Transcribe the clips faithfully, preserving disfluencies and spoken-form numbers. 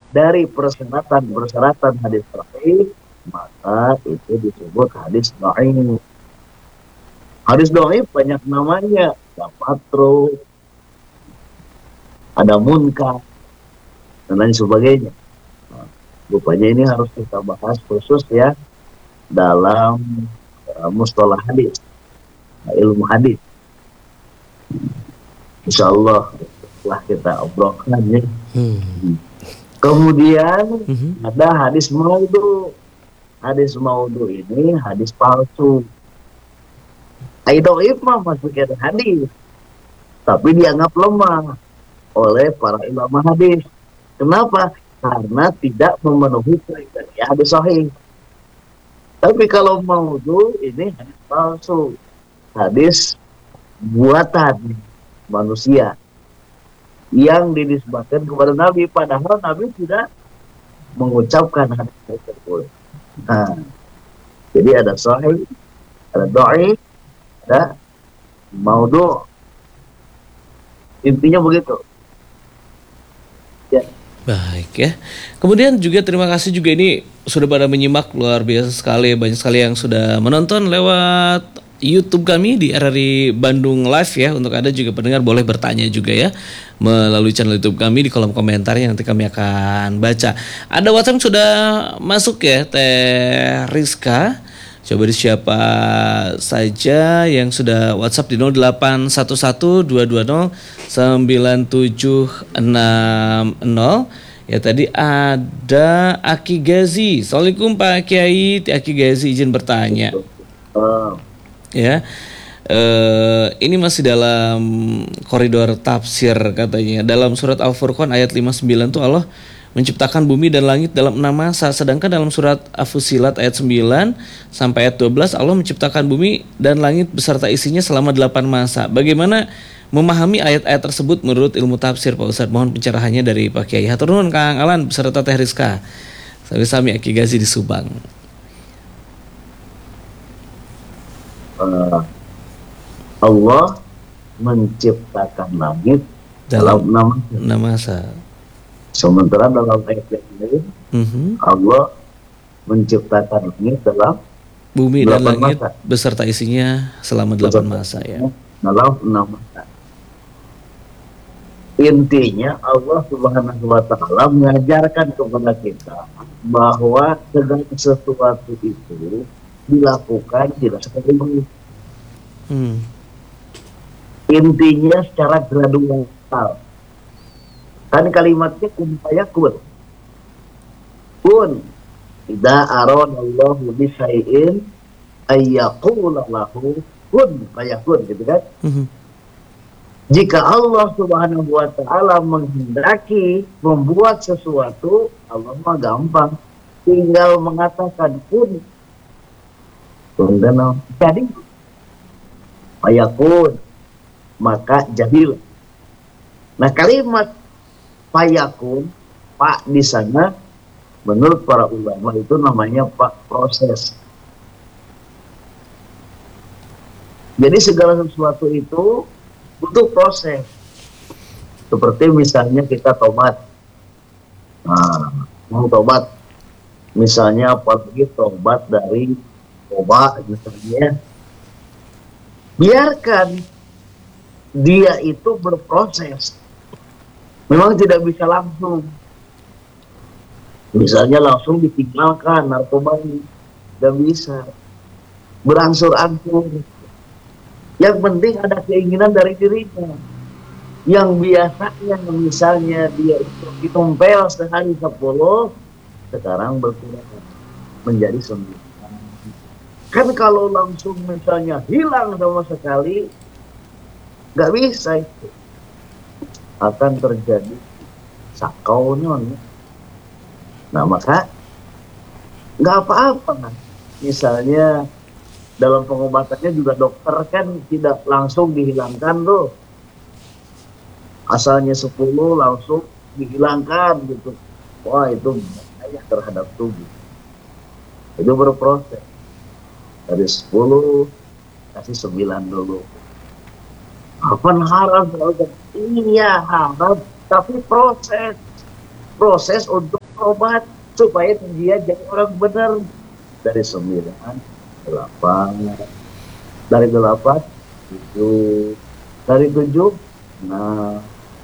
dari persyaratan-persyaratan hadis sahih, maka itu disebut hadis dhaif. Hadis dhaif banyak namanya, ada patro, ada munkar, dan lain sebagainya. Nah, rupanya ini harus kita bahas khusus ya dalam uh, mustalah hadis, ilmu hadis. Insya Allah setelah kita obrolkan ya. Hmm. Kemudian Mhm. ada hadis maudhu. Hadis maudhu ini hadis palsu. Dhaif mah masuk ke hadis, tapi dianggap lemah oleh para ulama hadis. Kenapa? Karena tidak memenuhi kriteria hadis sahih. Tapi kalau maudhu ini hadis palsu, hadis buatan manusia yang dinisbatkan kepada Nabi, padahal Nabi tidak mengucapkan hadis tersebut. Nah, jadi ada sahih, ada dhaif, ada maudhu. Intinya begitu. Ya. Baik ya. Kemudian juga terima kasih juga ini sudah pada menyimak, luar biasa sekali, banyak sekali yang sudah menonton lewat YouTube kami di R R I Bandung Live ya. Untuk Anda juga pendengar boleh bertanya juga ya melalui channel YouTube kami di kolom komentar yang nanti kami akan baca. Ada WhatsApp sudah masuk ya, Teh Rizka. Coba di siapa saja yang sudah WhatsApp di nol delapan satu satu dua dua nol sembilan tujuh enam nol. Ya tadi ada Aki Gazi. Assalamualaikum Pak Kiai. Aki Gazi izin bertanya. Uh, Ya, eh, ini masih dalam koridor tafsir katanya. Dalam surat Al-Furqan ayat lima puluh sembilan tuh Allah menciptakan bumi dan langit dalam enam masa. Sedangkan dalam surat As-Fussilat ayat sembilan sampai ayat dua belas Allah menciptakan bumi dan langit beserta isinya selama delapan masa. Bagaimana memahami ayat-ayat tersebut menurut ilmu tafsir Pak Ustadz? Mohon pencerahannya dari Pak Kiai. Hatur nuhun Kang Alan beserta Teh Rizka. Sami-sami Aki Gazi di Subang. uh, Allah menciptakan langit Dalam dalam enam enam masa. sementara dalam ayat yang lain Mhm. Allah menciptakan langit dalam Bumi dan delapan langit masa. beserta isinya selama delapan masa ya. Dalam enam masa. Intinya Allah Subhanahu wa taala mengajarkan kepada kita bahwa segala sesuatu itu dilakukan tidak sekaligus. Hmm. Intinya secara gradual. Kan kalimatnya kun fayakun. Kun idza aradallahu bi syai'in ayyaqula lahu kun fayakun, gitu kan? Mhm. Jika Allah Subhanahu wa taala menghendaki membuat sesuatu, Allah mah gampang. Tinggal mengatakan kun. Kun jadi fayakun, maka jadilah. Nah, kalimat fayakun, pak di sana menurut para ulama itu namanya pak proses. Jadi segala sesuatu itu butuh proses. Seperti misalnya kita tobat. Nah, mau tobat, misalnya apalagi tobat dari obat misalnya, biarkan dia itu berproses. Memang tidak bisa langsung. Misalnya langsung ditinggalkan narkoba, tidak bisa. Berangsur-angsur. Yang penting ada keinginan dari dirinya. Yang biasanya misalnya dia itu ditumpel sehari sepuluh, sekarang berkurang menjadi sembilan. Kan kalau langsung misalnya hilang sama sekali, nggak bisa itu. Akan terjadi sakaunya. Nah, maka nggak apa-apa. Misalnya dalam pengobatannya juga dokter kan tidak langsung dihilangkan loh. Asalnya sepuluh langsung dihilangkan gitu. Wah, itu bahaya terhadap tubuh. Itu berproses. Dari sepuluh kasih sembilan dulu. Apa haram? Iya haram, tapi proses. Proses untuk obat supaya dia jadi orang benar. Dari sembilan, delapan, dari delapan, tujuh, dari tujuh, nah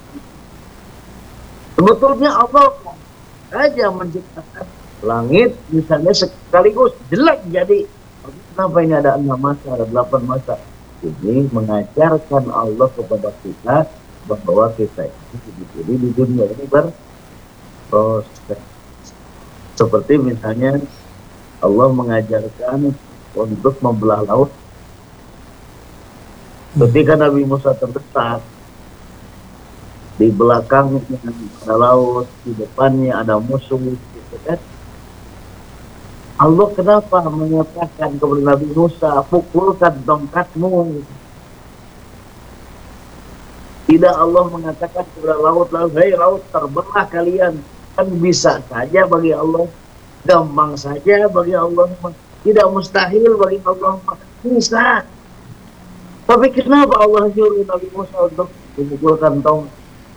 sebetulnya Allah aja menciptakan langit misalnya sekaligus jelek jadi. Kenapa ini ada enam masa, ada delapan masa? Ini mengajarkan Allah kepada kita bahwa kita ini dipilih di dunia ini berproses. Seperti misalnya Allah mengajarkan untuk membelah laut. Ketika Nabi Musa terdesak, di belakangnya ada laut, di depannya ada musuh, gitu kan? Allah kenapa menyatakan kepada Nabi Musa, pukulkan tongkatmu? Tidak Allah mengatakan kepada laut, laut, hei laut terbelah kalian. Kan bisa saja bagi Allah, gampang saja bagi Allah, tidak mustahil bagi Allah, bisa. Tapi kenapa Allah suruh Nabi Musa untuk memukulkan tongkat?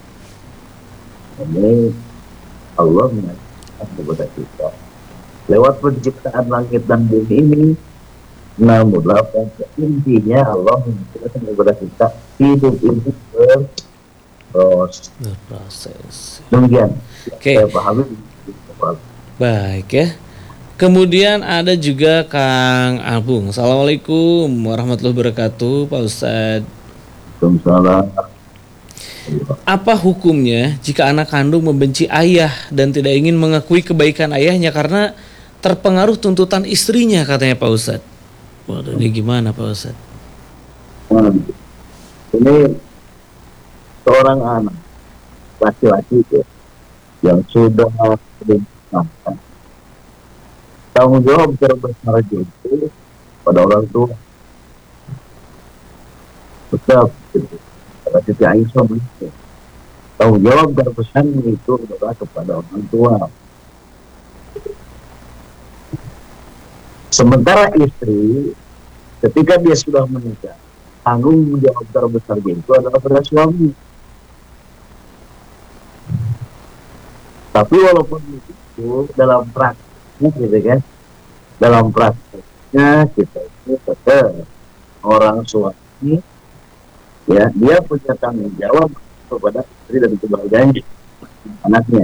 Ini Allah mengatakan kepada kita lewat penciptaan langit dan bumi ini. Namun delapan intinya Allah mengatakan kepada kita hidup ini berproses. Berproses. Demikian. Oke. Saya pahami. Baik ya. Kemudian ada juga Kang Abung. Assalamualaikum warahmatullahi wabarakatuh, Pak Ustadz. Waalaikumsalam. Apa hukumnya jika anak kandung membenci ayah dan tidak ingin mengakui kebaikan ayahnya karena terpengaruh tuntutan istrinya, katanya Pak Ustadz? Waduh, ini gimana Pak Ustadz? Hmm. Ini seorang anak laki-laki ya, yang sudah dewasa, tanggung jawab terbesar itu pada orang tua. Betul, pada Siti Aisyah begitu. Tanggung jawab terbesar itu adalah kepada orang tua. Sementara istri, ketika dia sudah menikah, tanggung jawab terbesar itu adalah pada suami. Tapi walaupun itu dalam praktiknya, gitu kan, dalam praktiknya kita itu tetap orang suami, ya dia punya tanggung jawab kepada istri dan kebahagiaan anaknya.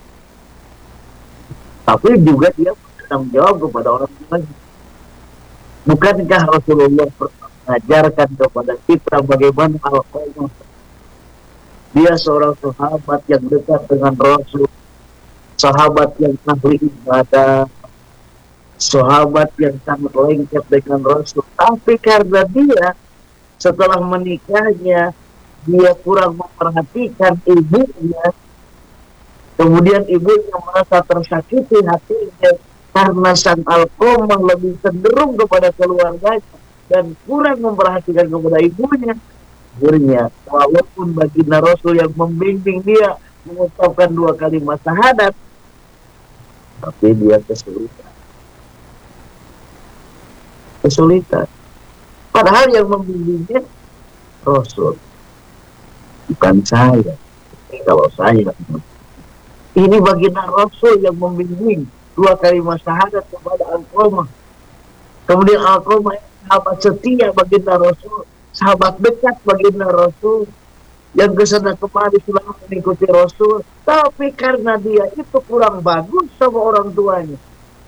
Tapi juga dia punya tanggung jawab kepada orang tuanya. Bukankah Rasulullah pernah mengajarkan kepada kita bagaimana al-qamah? Dia seorang sahabat yang dekat dengan Rasul, sahabat yang ahli ibadah, sahabat yang sangat lengkap dengan Rasul. Tapi karena dia setelah menikahnya, dia kurang memperhatikan ibunya, kemudian ibunya merasa tersakiti hatinya karena sang alqamah lebih cenderung kepada keluarganya dan kurang memperhatikan kepada ibunya. Akhirnya, walaupun baginda Rasul yang membimbing dia mengucapkan dua kalimat syahadat, tapi dia kesulitan. Kesulitan. Padahal yang membimbingnya Rasul, bukan saya. Ini kalau saya, ini baginda Rasul yang membimbing dua kalimat syahadat kepada alqamah. Kemudian alqamah sahabat setia baginda Rasul, sahabat dekat baginda Rasul, yang kesana kemari selalu mengikuti Rasul. Tapi karena dia itu kurang bagus sama orang tuanya,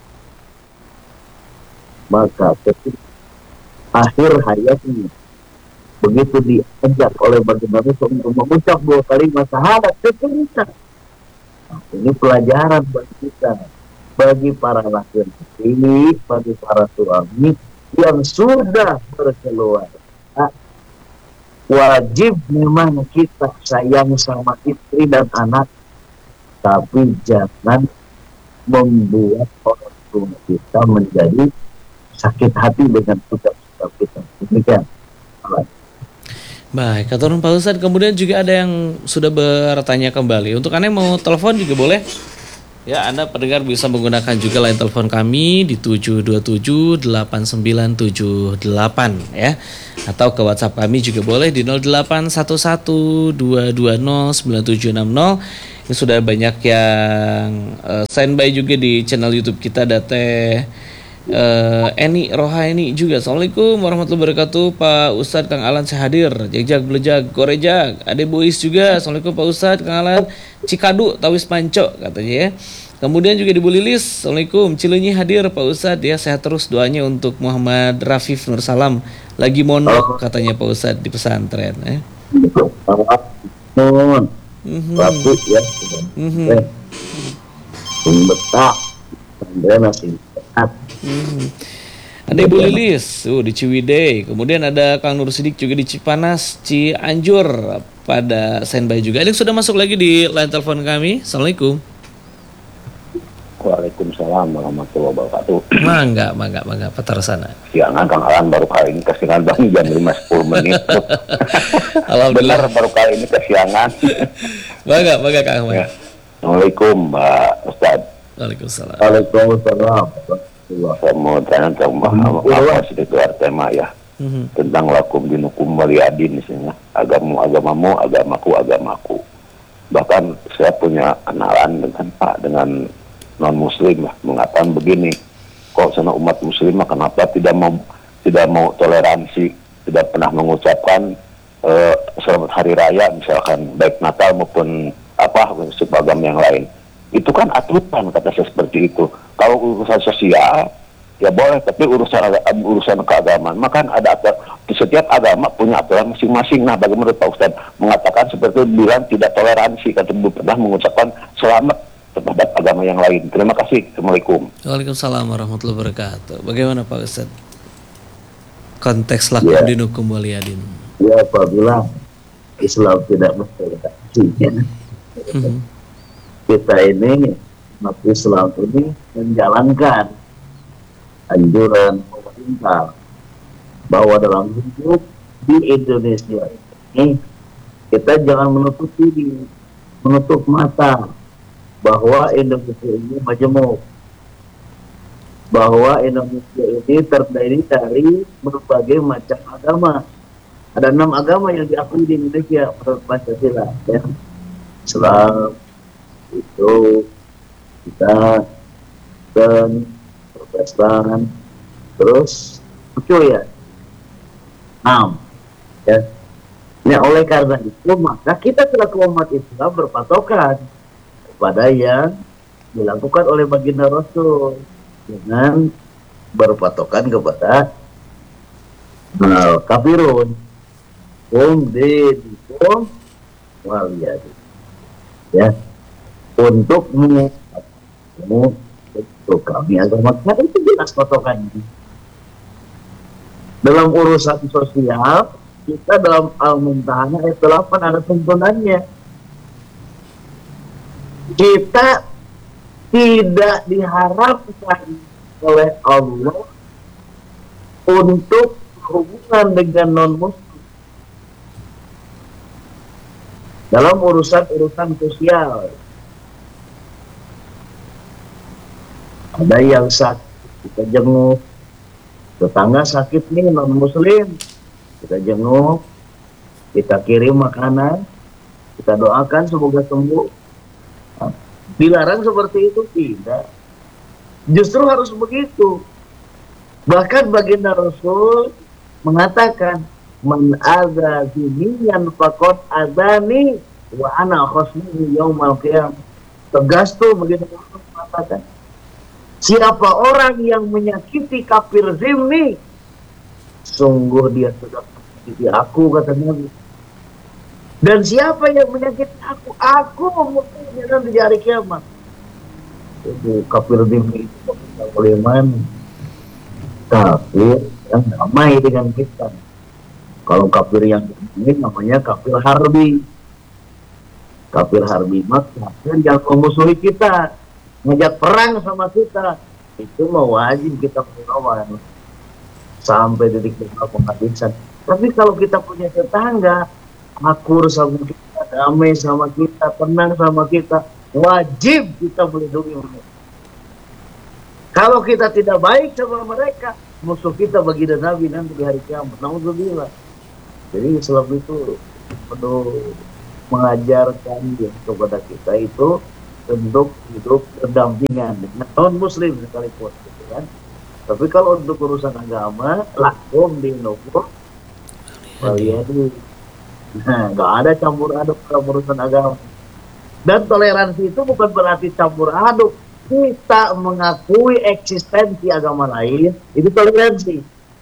maka ketika akhir hayatnya, begitu diajak oleh baginda Rasul untuk mengucap dua kalimat syahadat, kesulitan. Nah, ini pelajaran bagi kita, bagi para laki-laki, bagi para suami yang sudah berkeluarga. Wajib memang kita sayang sama istri dan anak, tapi jangan membuat orang tua kita menjadi sakit hati dengan sikap-sikap kita. Demikian. Baik, kata Pak Ustadz. Kemudian juga ada yang sudah bertanya kembali. Untuk Anda yang mau telepon juga boleh. Ya, Anda pendengar bisa menggunakan juga line telepon kami di tujuh dua tujuh delapan sembilan tujuh delapan ya. Atau ke WhatsApp kami juga boleh di nol delapan satu satu dua dua nol sembilan tujuh enam nol. Ini sudah banyak yang uh, standby juga di channel YouTube kita, ada Teh uh, Eni Rohaini juga. Assalamualaikum warahmatullahi wabarakatuh. Pak Ustadz, Kang Alan saya hadir. Jag-jag belejag korejag. Ade Bois juga. Assalamualaikum Pak Ustadz, Kang Alan. Cikadu Tawis Panco katanya ya. Kemudian juga di Bu Lilis, Assalamualaikum. Cileunyi hadir Pak Ustadz ya, sehat terus doanya untuk Muhammad Rafif Nursalam. Lagi mondok katanya Pak Ustadz di pesantren. Eh. Mohon. Mhm. Rafif ya. Mhm. Eh, Sing betah. Pesantren masih sehat. Mhm. Ada Ibu Lilis, uh, di Ciwidey. Kemudian ada Kang Nur Sidik juga di Cipanas, Cianjur pada standby juga. Ada yang sudah masuk lagi di line telepon kami. Assalamualaikum. Waalaikumsalam warahmatullahi wabarakatuh. Mangga, mangga, mangga. Petar sana. Siangan Kang Alan baru kali ini kesiangan bang jam lima sepuluh menit. Alhamdulillah. Benar baru kali ini kesiangan. Mangga, mangga Kang Ahmad. Ya. Assalamualaikum Mbak Ustadz. Waalaikumsalam. Waalaikumsalam. Saya mau tanya ke Mbak apa sedikit luar tema ya. Mhm. Tentang lakum dinukum waliyadin misalnya. Agamamu agamamu, agamaku agamaku. Bahkan saya punya kenalan dengan Pak dengan non muslim lah, mengatakan begini, kok sana umat muslim kenapa tidak mau tidak mau toleransi, tidak pernah mengucapkan uh, selamat hari raya misalkan baik Natal maupun apa sebagam yang lain. Itu kan aturan kata saya seperti itu. Kalau urusan sosial ya boleh, tapi urusan urusan keagamaan maka ada aturan. Di setiap agama punya aturan masing-masing. Nah, bagaimana Pak Ustadz mengatakan seperti itu, bilang tidak toleransi, kata belum pernah mengucapkan selamat terhadap agama yang lain. Terima kasih. Assalamualaikum. Waalaikumsalam warahmatullahi wabarakatuh. Bagaimana Pak Ustadz? Konteks lakum Ya. dinukum waliyadin. Ya, apabila Islam tidak mentoleransi, ya. Mhm. Kita ini umat Islam ini menjalankan anjuran pemerintah bahwa dalam hidup di Indonesia ini kita jangan menutup diri, menutup mata bahwa Indonesia ini majemuk, bahwa Indonesia ini terdiri dari berbagai macam agama. Ada enam agama yang diakui di Indonesia menurut Pancasila, ya. Islam, itu kita dan Protestan, terus itu ya enam, ya. Nah, oleh karena itu maka kita selaku umat Islam berpatokan pada yang dilakukan oleh baginda Rasul dengan berpatokan kepada uh, kafirun um dinukum waliyadin, ya, untuk mengucapkan untuk kami agama kita itu jelas patokannya. Dalam urusan sosial kita dalam Al-Mumtahanah ayat delapan ada tuntunannya. Kita tidak diharapkan oleh Allah untuk hubungan dengan non-muslim dalam urusan-urusan sosial. Ada yang sakit, kita jenguk. Tetangga sakit nih, non-muslim, kita jenguk, kita kirim makanan, kita doakan semoga sembuh. Dilarang seperti itu? Tidak. Justru harus begitu. Bahkan baginda Rasul mengatakan, man adza ziniyan faqad adani wa ana khasmuhu yaumal qiyamah. Tegas tuh baginda Rasul mengatakan, siapa orang yang menyakiti kafir zimmi, sungguh dia sudah menyakiti aku, kata Nabi. Dan siapa yang menyakiti aku, aku memutusnya nanti di hari kiamat. Itu kafir zimmi itu oleh mana? Kafir yang damai dengan kita. Kalau kafir yang damai namanya kafir harbi. Kafir harbi maka kafir yang memusuhi kita, ngajak perang sama kita, itu mau wajib kita melawan sampai titik penghabisan. Tapi kalau kita punya tetangga akur sama kita, damai sama kita, tenang sama kita, wajib kita melindungi mereka. Kalau kita tidak baik sama mereka, musuh kita baginda Nabi nanti di hari kiamat. Naudzubillah. Jadi Islam itu penuh mengajarkan ya, kepada kita itu untuk hidup berdampingan dengan non muslim sekalipun gitu kan. Tapi kalau untuk urusan agama lakum dinukum waliyadi. Nah, nggak ada campur aduk dalam urusan agama. Dan toleransi itu bukan berarti campur aduk. Kita mengakui eksistensi agama lain, itu toleransi.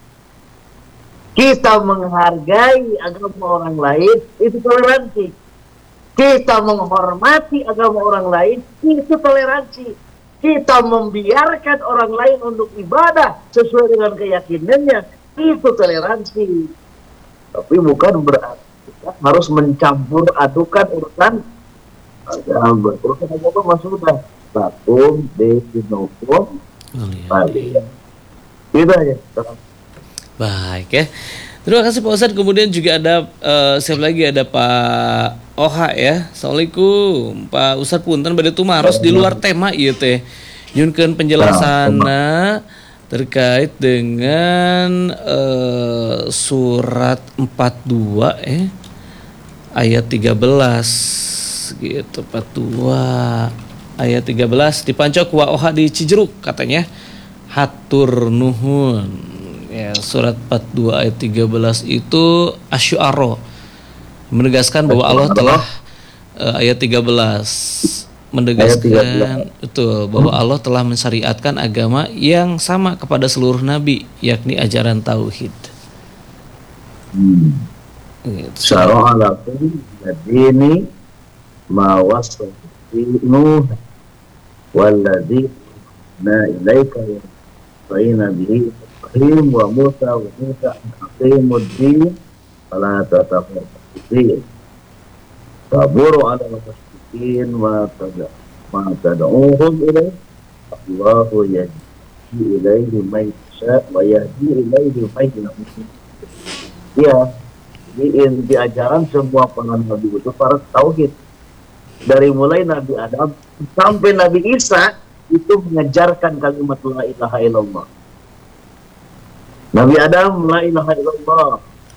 Kita menghargai agama orang lain, itu toleransi. Kita menghormati agama orang lain, itu toleransi. Kita membiarkan orang lain untuk ibadah sesuai dengan keyakinannya, itu toleransi. Tapi bukan berarti kita harus mencampur adukan urusan agama. Urusan agama sudah lakum dinukum waliyadi. Itu aja. Baik ya. Terima kasih Pak Ustadz. Kemudian juga ada uh, siapa lagi, ada Pak Oha ya. Assalamualaikum Pak Ustadz, punten bade tumaros di luar tema ieu teh. Nyunkeun penjelasanna terkait dengan uh, surat empat puluh dua eh ayat tiga belas gitu. empat puluh dua ayat tiga belas dipancok wa Oha di Cijeruk katanya. Hatur nuhun. Ya, surat empat puluh dua ayat tiga belas itu Asy-Syu'ara menegaskan bahwa Allah telah uh, ayat tiga belas menegaskan betul bahwa Allah telah mensyariatkan agama yang sama kepada seluruh nabi, yakni ajaran tauhid. Hmm. Gitu. Syara'a lakum ad-dini ma wasa Nuh walladzi na ilaika baina bihi Ibrahim wa Musa wa Musa aqimuddin fala tatafarraqu kaburu ala al-musyrikin ma tada ma tad'uhum ilaih Allahu yahdi ilaihi man yasha wa yahdi ilaihi man yunib. Ya, di inti ajaran semua para nabi itu para tauhid. Dari mulai Nabi Adam sampai Nabi Isa itu mengajarkan kalimat la ilaha illallah. Nabi Adam la ilaha illallah.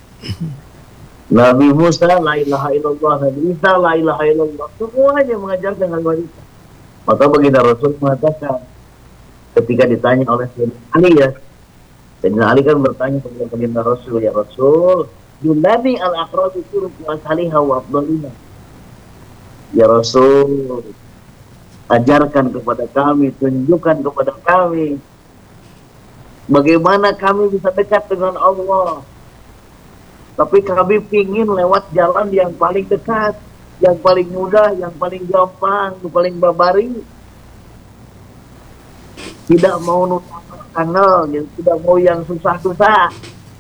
Nabi Musa la ilaha illallah. Nabi Isa la ilaha illallah. Semuanya mengajarkan kalimat itu. Maka baginda Rasul mengatakan ketika ditanya oleh Sayyidina Ali ya, Sayyidina Ali kan bertanya kepada baginda Rasul, ya Rasul, Yunani al-aqrabu turuk wa saliha wa afdalina. Ya Rasul, ajarkan kepada kami, tunjukkan kepada kami bagaimana kami bisa dekat dengan Allah. Tapi kami ingin lewat jalan yang paling dekat, yang paling mudah, yang paling gampang, yang paling babari. Tidak mau nutang tanggal, yang tidak mau yang susah-susah.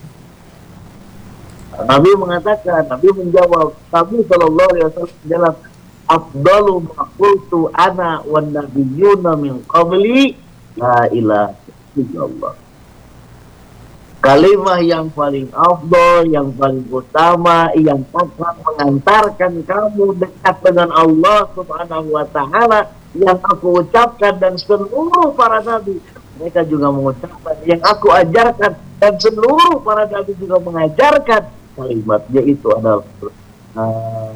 Nabi mengatakan, Nabi menjawab, Nabi Shallallahu Alaihi Wasallam dalam afdalu ma qultu ana wan nabiyyuna min qabli la ilaha illallah. Kalimah yang paling afdal, yang paling utama, yang akan mengantarkan kamu dekat dengan Allah Subhanahu wa taala, yang aku ucapkan dan seluruh para nabi mereka juga mengucapkan, yang aku ajarkan dan seluruh para nabi juga mengajarkan, kalimatnya itu adalah uh,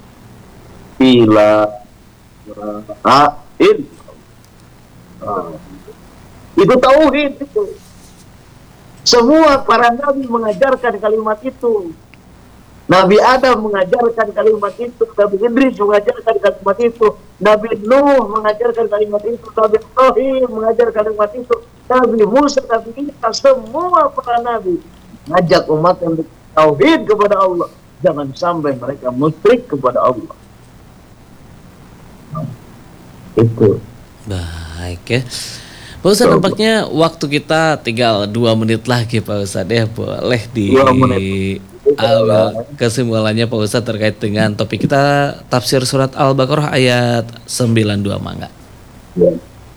Ila Ra'in. uh, itu tauhid itu. Semua para nabi mengajarkan kalimat itu. Nabi Adam mengajarkan kalimat itu, Nabi Idris mengajarkan kalimat itu, Nabi Nuh mengajarkan kalimat itu, Nabi Ibrahim mengajarkan kalimat itu, Nabi Musa, Nabi Isa, semua para nabi ngajak umat untuk tauhid kepada Allah. Jangan sampai mereka musyrik kepada Allah. Nah, itu. Baik ya. Pak Ustadz, nampaknya waktu kita tinggal dua menit lagi Pak Ustadz ya. Boleh di ambil kesimpulannya Pak Ustadz terkait dengan topik kita tafsir surat Al-Baqarah ayat sembilan puluh dua, mangga. Ya.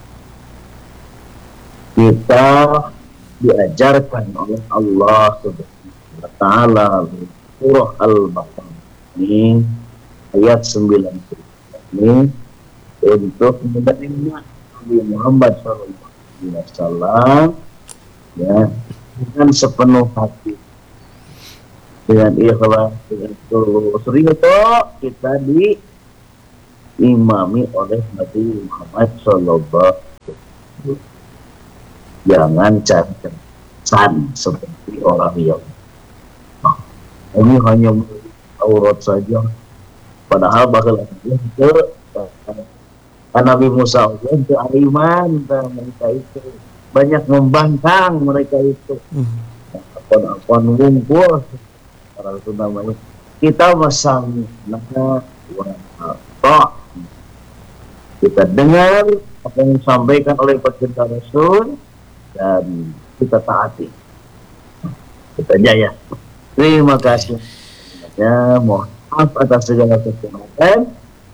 Kita diajarkan oleh Allah Subhanahu wa taala surah Al-Baqarah ini ayat sembilan puluh ini untuk menerima Nabi Muhammad shallallahu alaihi wasallam ya dengan sepenuh hati, dengan ikhlas, dengan tulus ridho, kita diimami oleh Nabi Muhammad Sallallahu Alaihi Wasallam. Jangan cari kesan seperti orang yang nah, ini hanya aurat saja, padahal bakal ke Nabi Musa itu iman mereka itu banyak membangkang mereka itu apa-apa ngumpul para itu namanya kita masang nama toh kita dengar apa yang disampaikan oleh baginda Rasul dan kita taati, kita jaya. Terima kasih. Ya, mohon maaf atas segala kesalahan.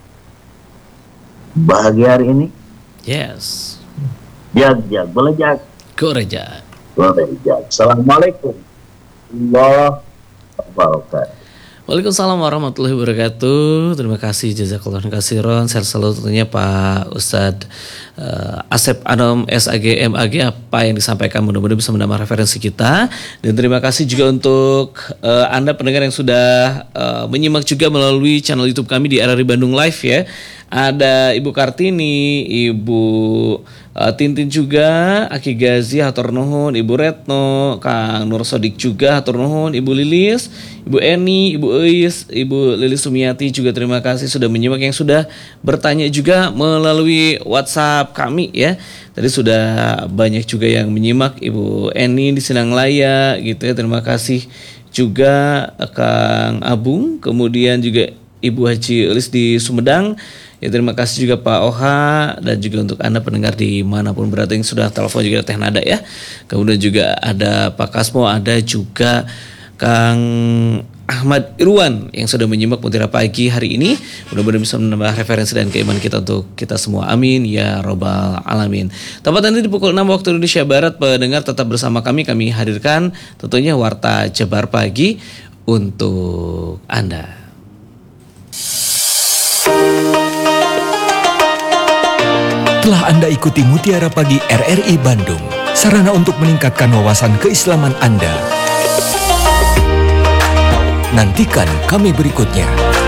Bahagia hari ini. Yes. Jag, jag, belajak. Koreja. Belajak. Assalamualaikum warahmatullahi wabarakatuh. Waalaikumsalam warahmatullahi wabarakatuh. Terima kasih jazakallahu khairan. Saya selalu tentunya Pak Ustadz uh, Asep Anom S A G M A G apa yang disampaikan mudah-mudahan bisa menambah referensi kita. Dan terima kasih juga untuk uh, Anda pendengar yang sudah uh, menyimak juga melalui channel YouTube kami di R R I Bandung Live ya. Ada Ibu Kartini, Ibu uh, Tintin juga, Aki Gazi, hatur nuhun, Ibu Retno, Kang Nur Sodik juga, hatur nuhun, Ibu Lilis, Ibu Eni, Ibu Eis, Ibu Lilis Sumiati juga terima kasih sudah menyimak, yang sudah bertanya juga melalui WhatsApp kami ya. Tadi sudah banyak juga yang menyimak, Ibu Eni di Sinanglaya gitu ya, terima kasih juga Kang Abung, kemudian juga Ibu Haji Elis di Sumedang. Ya, terima kasih juga Pak Oha dan juga untuk Anda pendengar dimanapun berada yang sudah telepon juga Teh Nada ya. Kemudian juga ada Pak Kasmo, ada juga Kang Ahmad Irwan yang sudah menyimak Mutiara Pagi hari ini. Mudah-mudahan bisa menambah referensi dan keimanan kita untuk kita semua. Amin ya robbal alamin. Tepat nanti di pukul enam waktu Indonesia Barat, pendengar tetap bersama kami. Kami hadirkan tentunya Warta Jabar Pagi untuk Anda. Telah Anda ikuti Mutiara Pagi R R I Bandung, sarana untuk meningkatkan wawasan keislaman Anda. Nantikan kami berikutnya.